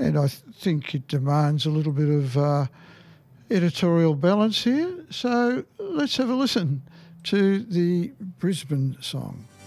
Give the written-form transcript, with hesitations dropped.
and I think it demands a little bit of editorial balance here. So let's have a listen to the Brisbane song.